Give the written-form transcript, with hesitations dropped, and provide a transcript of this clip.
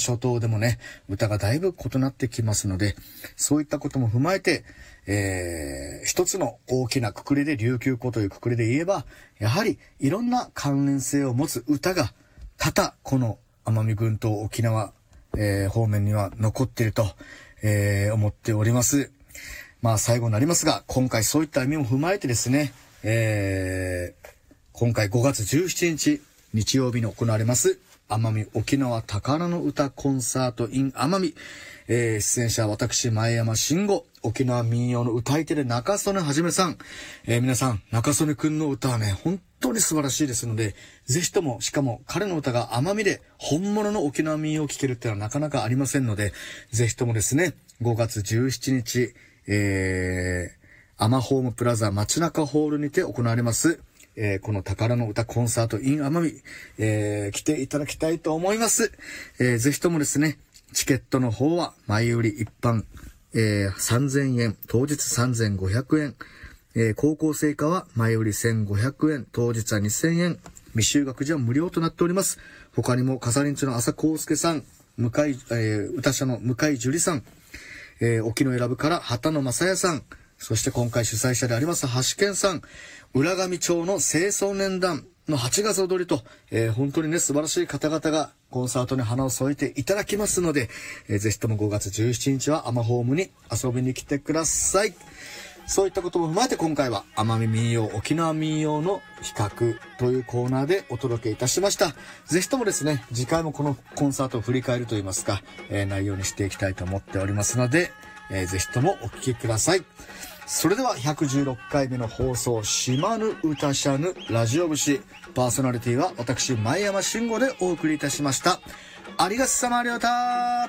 所等でもね、歌がだいぶ異なってきますので、そういったことも踏まえて、一つの大きな括りで、琉球湖という括りで言えば、やはりいろんな関連性を持つ歌が多々この奄美群島沖縄、方面には残っていると、思っております。まあ最後になりますが、今回そういった意味も踏まえてですね、今回5月17日日曜日に行われます奄美沖縄宝の歌コンサート in 奄美、出演者私前山慎吾、沖縄民謡の歌い手で中曽根はじめさん、皆さん中曽根くんの歌はね本当に素晴らしいですので、ぜひとも、しかも彼の歌が奄美で本物の沖縄民謡を聴けるっていうのはなかなかありませんので、ぜひともですね5月17日、アマホームプラザ街中ホールにて行われます、この宝の歌コンサート in 奄美、来ていただきたいと思います。ぜひともですね、チケットの方は前売り一般、3000円、当日3500円、高校生以下は前売り1500円、当日は2000円、未就学児は無料となっております。他にもカサリンチの浅康介さん、歌者の向井樹里さん、沖永良部から畑野正也さん、そして今回主催者であります橋健さん、浦上町の清掃年団の8月踊りと、本当にね素晴らしい方々がコンサートに花を添えていただきますので、ぜひとも5月17日はアマホームに遊びに来てください。そういったことも踏まえて今回は奄美民謡沖縄民謡の比較というコーナーでお届けいたしました。ぜひともですね次回もこのコンサートを振り返るといいますか、内容にしていきたいと思っておりますので、ぜひともお聞きください。それでは116回目の放送、島ぬ歌しゃぬラジオ節、パーソナリティは私前山慎吾でお送りいたしました。ありがとさまりょうた。